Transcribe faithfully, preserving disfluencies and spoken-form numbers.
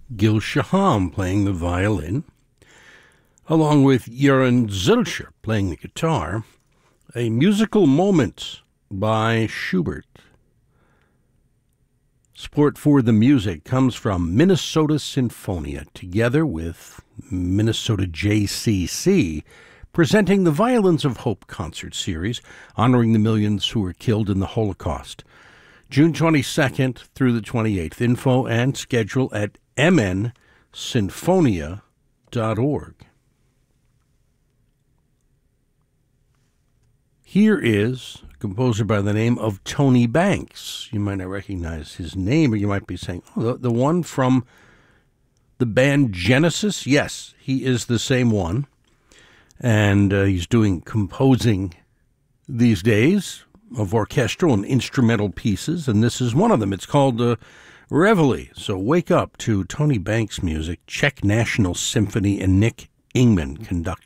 Gil Shaham playing the violin, along with Jeroen Zilcher playing the guitar. A Musical Moment by Schubert. Support for the music comes from Minnesota Sinfonia, together with Minnesota J C C, presenting the Violins of Hope concert series, honoring the millions who were killed in the Holocaust. June twenty-second through the twenty-eighth. Info and schedule at m n sinfonia dot org. Here is a composer by the name of Tony Banks. You might not recognize his name, or you might be saying, oh, the, the one from the band Genesis? Yes, he is the same one. And uh, he's doing composing these days of orchestral and instrumental pieces, and this is one of them. It's called uh, Reveille. So wake up to Tony Banks music, Czech National Symphony, and Nick Ingman conducting.